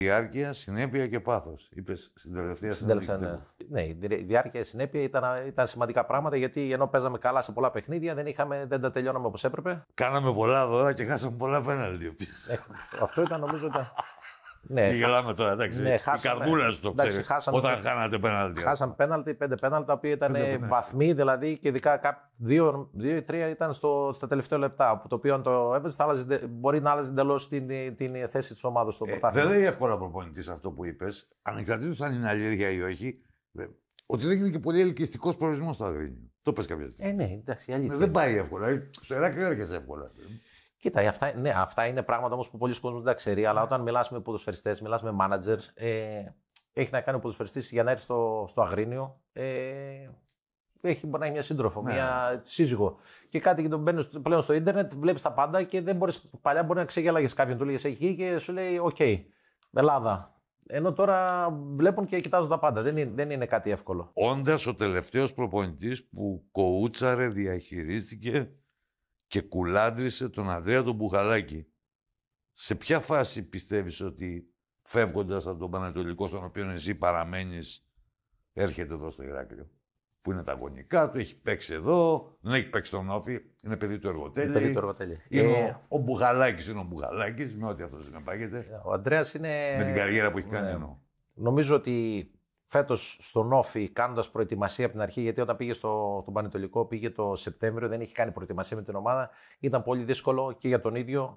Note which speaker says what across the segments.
Speaker 1: Διάρκεια, συνέπεια και πάθος. Είπες στην τελευταία συνέντευξη.
Speaker 2: Ναι, η διάρκεια, η συνέπεια ήταν σημαντικά πράγματα, γιατί ενώ παίζαμε καλά σε πολλά παιχνίδια, δεν τα τελειώναμε όπως έπρεπε.
Speaker 1: Κάναμε πολλά δώρα και χάσαμε πολλά πέναλτι επίσης.
Speaker 2: Αυτό ήταν, νομίζω. Ναι,
Speaker 1: γελάμε τώρα, εντάξει.
Speaker 2: Ναι,
Speaker 1: η καρδούλα σου το ξέρει. Όταν χάνατε πέναλτι.
Speaker 2: Χάσαμε πέναλτι, 5 πέναλτι, τα οποία ήταν βαθμοί, δηλαδή, και ειδικά 2 ή 3 ήταν στα τελευταία λεπτά. Το οποίο αν το έβαζε, μπορεί να άλλαζε εντελώς την θέση της ομάδας στο πρωτάθλημα.
Speaker 1: Δεν λέει εύκολα προπονητής αυτό που είπες, ανεξαρτήτως αν είναι αλήθεια ή όχι, ότι δεν είναι και πολύ ελκυστικός προορισμός στο Αγρίνιο. Το πες κάποια στιγμή.
Speaker 2: Ναι, εντάξει, αλήθεια.
Speaker 1: Δεν πάει εύκολα. Στο Ηράκλειο έρχεσαι εύκολα.
Speaker 2: Κοίτα, αυτά είναι πράγματα όμως που πολλοί κόσμοι δεν τα ξέρει, αλλά όταν μιλάς με ποδοσφαιριστές, μιλάς με μάνατζερ, έχει να κάνει ο ποδοσφαιριστής για να έρθει στο Αγρίνιο. Μπορεί να έχει μια σύντροφο, μια σύζυγο. Και κάτι και τον μπαίνεις πλέον στο ίντερνετ, βλέπεις τα πάντα και δεν μπορείς. Παλιά μπορεί να ξεγέλαγες κάποιον, του λέγες εκεί και σου λέει: «Οκ, Ελλάδα». Ενώ τώρα βλέπουν και κοιτάζουν τα πάντα. Δεν είναι κάτι εύκολο.
Speaker 1: Όντας ο τελευταίος προπονητής που κοούτσαρε, διαχειρίστηκε και κουλάντρισε τον Ανδρέα τον Μπουχαλάκη. Σε ποια φάση πιστεύεις ότι φεύγοντας από τον Πανατολικό, στον οποίο εσύ παραμένεις, έρχεται εδώ στο Ηράκλειο? Που είναι τα γονικά του, έχει παίξει εδώ, δεν έχει παίξει τον Όφη, είναι παιδί του Εργοτέλη. Ο Μπουχαλάκης είναι ο Μπουχαλάκης, με ό,τι αυτό συνεπάγεται.
Speaker 2: Ο Ανδρέας είναι.
Speaker 1: Με την καριέρα που έχει κάνει εννοώ.
Speaker 2: Νομίζω ότι φέτος στον Όφη, κάνοντας προετοιμασία από την αρχή, γιατί όταν πήγε στον Πανετολικό, πήγε το Σεπτέμβριο, δεν είχε κάνει προετοιμασία με την ομάδα, ήταν πολύ δύσκολο και για τον ίδιο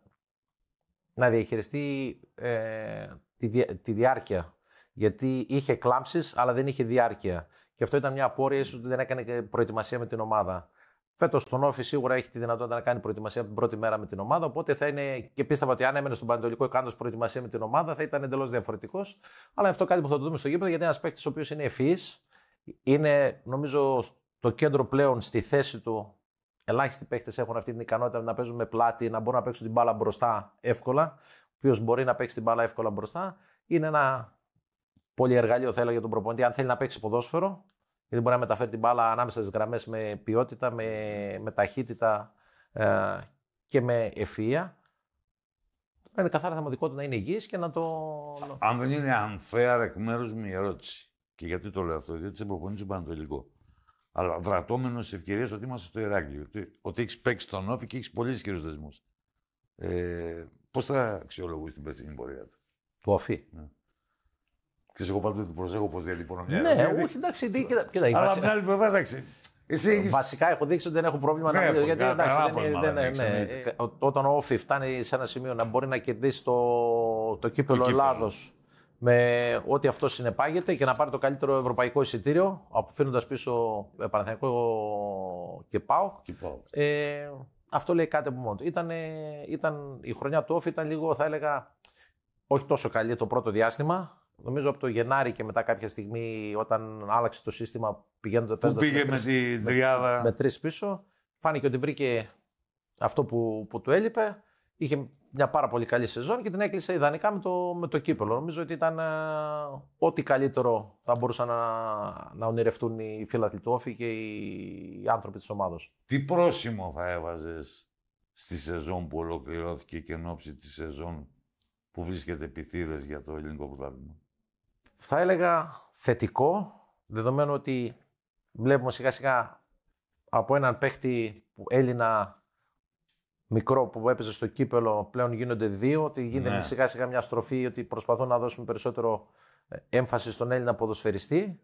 Speaker 2: να διαχειριστεί τη διάρκεια. Γιατί είχε κλάμψεις, αλλά δεν είχε διάρκεια. Και αυτό ήταν μια απόρρεια, ίσως δεν έκανε προετοιμασία με την ομάδα. Φέτος στον Όφη σίγουρα έχει τη δυνατότητα να κάνει προετοιμασία από την πρώτη μέρα με την ομάδα. Οπότε θα είναι, και πίστευα ότι αν έμενε στον Πανετολικό κάνοντας προετοιμασία με την ομάδα θα ήταν εντελώς διαφορετικός. Αλλά αυτό κάτι που θα το δούμε στο γήπεδο, γιατί είναι ένας παίκτης ο οποίος είναι ευφυής. Είναι, νομίζω, στο κέντρο πλέον στη θέση του. Ελάχιστοι παίκτες έχουν αυτή την ικανότητα να παίζουν με πλάτη, να μπορούν να παίξουν την μπάλα μπροστά εύκολα. Ο οποίος μπορεί να παίξει την μπάλα εύκολα μπροστά. Είναι ένα πολυεργαλείο, θα έλεγα, για τον προπονητή, αν θέλει να παίξει ποδόσφαιρο. Γιατί μπορεί να μεταφέρει την μπάλα ανάμεσα στις γραμμές με ποιότητα, με ταχύτητα και με ευφυΐα. Είναι καθαρά θεματικό του να είναι υγιής και να το.
Speaker 1: Αν δεν είναι unfair εκ μέρους μου η ερώτηση. Και γιατί το λέω αυτό, διότι είσαι προπονητής στον Πανατολικό. Αλλά δρατώμενος στις ευκαιρίες ότι είμαστε στο Ηράκλειο. Ότι έχεις παίξει τον Όφη και έχεις πολύ ισχυρούς δεσμούς. Πώς θα αξιολογούσεις την περσινή πορεία του?
Speaker 2: Του Όφη.
Speaker 1: Ναι. Ξέρεις, εγώ πάντοτε του προσέχω πώς διατυπώνω μια
Speaker 2: ερώτηση. Ναι, όχι, εντάξει, κοίτα.
Speaker 1: Αλλά από την άλλη πλευρά, εντάξει.
Speaker 2: Βασικά έχω δείξει ότι δεν έχω πρόβλημα να μιλήσω. Γιατί εντάξει, όταν ο Όφη φτάνει σε ένα σημείο να μπορεί να κερδίσει το κύπελλο Ελλάδος με ό,τι αυτό συνεπάγεται και να πάρει το καλύτερο ευρωπαϊκό εισιτήριο, αφήνοντας πίσω Παναθηναϊκό και ΠΑΟΚ. Αυτό λέει κάτι από μόνο του. Η χρονιά του Όφη ήταν λίγο, θα έλεγα, όχι τόσο καλή το πρώτο διάστημα. Νομίζω από το Γενάρη και μετά κάποια στιγμή, όταν άλλαξε το σύστημα, πηγαίνοντας.
Speaker 1: Που πήγε με τη τριάδα.
Speaker 2: Με 3 πίσω. Φάνηκε ότι βρήκε αυτό που του έλειπε. Είχε μια πάρα πολύ καλή σεζόν και την έκλεισε ιδανικά με το κύπελλο. Νομίζω ότι ήταν ό,τι καλύτερο θα μπορούσαν να ονειρευτούν οι φίλαθλοι του Όφη και οι άνθρωποι της ομάδος.
Speaker 1: Τι πρόσημο θα έβαζες στη σεζόν που ολοκληρώθηκε και εν ώψη τη σεζόν που βρίσκεται επιθύρες για το ελληνικό πρωτάθλημα?
Speaker 2: Θα έλεγα θετικό, δεδομένου ότι βλέπουμε σιγά σιγά από έναν παίχτη Έλληνα μικρό που έπαιζε στο κύπελλο πλέον γίνονται 2, ότι γίνεται σιγά σιγά μια στροφή, ότι προσπαθούν να δώσουν περισσότερο έμφαση στον Έλληνα ποδοσφαιριστή.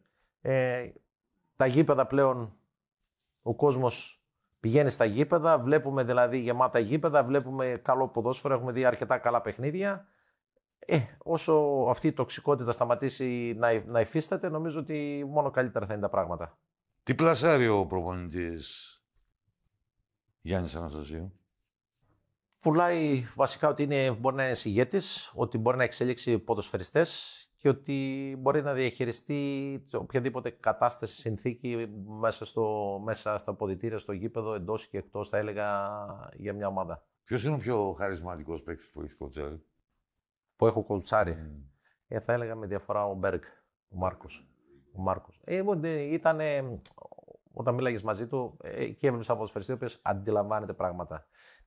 Speaker 2: Τα γήπεδα πλέον, ο κόσμος πηγαίνει στα γήπεδα, βλέπουμε δηλαδή γεμάτα γήπεδα, βλέπουμε καλό ποδόσφαιρο, έχουμε δει αρκετά καλά παιχνίδια. Όσο αυτή η τοξικότητα σταματήσει να υφίσταται, νομίζω ότι μόνο καλύτερα θα είναι τα πράγματα.
Speaker 1: Τι πλασάρει ο προπονητής Γιάννης Αναστασίου?
Speaker 2: Πουλάει βασικά ότι μπορεί να είναι ηγέτης, ότι μπορεί να εξελίξει ποδοσφαιριστές και ότι μπορεί να διαχειριστεί οποιαδήποτε κατάσταση, συνθήκη μέσα στα αποδυτήρια, στο γήπεδο, εντός και εκτός, θα έλεγα, για μια ομάδα.
Speaker 1: Ποιος είναι ο πιο χαρισματικός παίκτης που έχεις κοουτσάρει?
Speaker 2: Που έχω κοουτσάρει. Θα έλεγα με διαφορά ο Μπέργκ, ο Μάρκος. Ήταν, όταν μίλαγες μαζί του και έβλεπες από ποδοσφαιριστή ο οποίος αντιλαμβάνεται πράγματα.